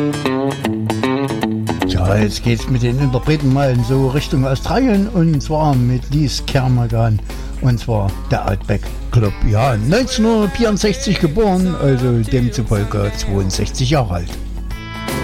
Ja, jetzt geht's mit den Interpreten mal in so Richtung Australien und zwar mit Liz Kermagan und zwar der Outback Club. Ja, 1964 geboren, also demzufolge 62 Jahre alt.